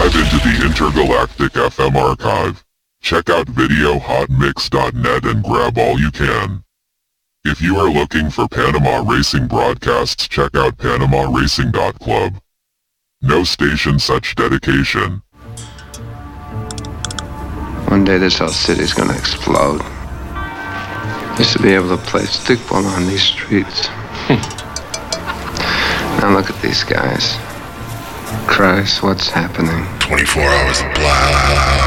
Dive into the intergalactic FM archive. Check out videohotmix.net and grab all you can. If you are looking for Panama Racing broadcasts, check out PanamaRacing.club. No station such dedication. One day this whole city's gonna explode. Used to be able to play stickball on these streets. Now look at these guys. Christ, what's happening? 24 hours of black.